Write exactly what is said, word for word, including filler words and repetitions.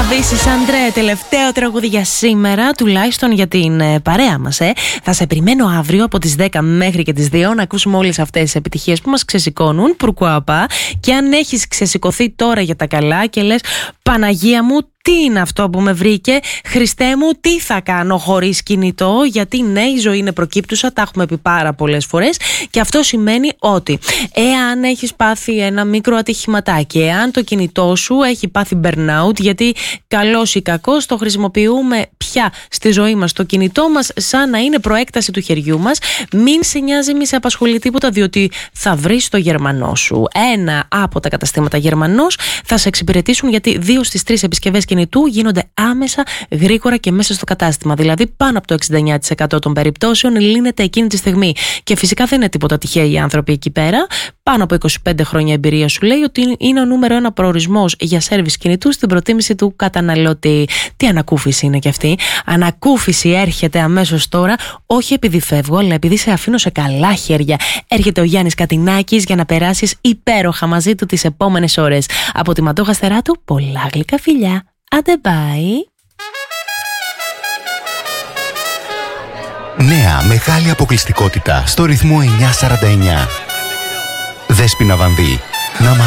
Αβίσης Αντρέ, τελευταίο τραγούδι για σήμερα, τουλάχιστον για την ε, παρέα μας. Ε. Θα σε περιμένω αύριο από τις δέκα μέχρι και τις δύο να ακούσουμε όλες αυτές τις επιτυχίες που μας ξεσηκώνουν. Πουρκουαπά. Και αν έχεις ξεσηκωθεί τώρα για τα καλά και λες Παναγία μου, τι είναι αυτό που με βρήκε, Χριστέ μου, τι θα κάνω χωρίς κινητό, γιατί ναι, η ζωή είναι προκύπτουσα, τα έχουμε πει πάρα πολλές φορές και αυτό σημαίνει ότι εάν έχεις πάθει ένα μικρό ατυχηματάκι, εάν το κινητό σου έχει πάθει burnout, γιατί καλός ή κακός το χρησιμοποιούμε πια στη ζωή μας το κινητό μας σαν να είναι προέκταση του χεριού μας, μην σε νοιάζει, μη σε απασχολεί τίποτα, διότι θα βρεις το Γερμανό σου. Ένα από τα καταστήματα Γερμανός θα σε εξυπηρετήσουν, γιατί δύο στις τρεις επισκευές κινητού γίνονται άμεσα, γρήγορα και μέσα στο κατάστημα. Δηλαδή, πάνω από το εξήντα εννέα τοις εκατό των περιπτώσεων λύνεται εκείνη τη στιγμή. Και φυσικά δεν είναι τίποτα τυχαίοι οι άνθρωποι εκεί πέρα. Πάνω από είκοσι πέντε χρόνια εμπειρία σου λέει ότι είναι ο νούμερο ένα προορισμός για σέρβις κινητού στην προτίμηση του καταναλωτή. Τι ανακούφιση είναι κι αυτή. Ανακούφιση έρχεται αμέσως τώρα, όχι επειδή φεύγω, αλλά επειδή σε αφήνω σε καλά χέρια. Έρχεται ο Γιάννης Κατινάκης για να περάσεις υπέροχα μαζί του τις επόμενες ώρες. Από τη Ματώχα Στεράτου, πολλά γλυκά φιλιά. Άντε bye. Νέα μεγάλη αποκλειστικότητα στο ρυθμό εννιακόσια σαράντα εννιά. Δέσποινα Βανδύ.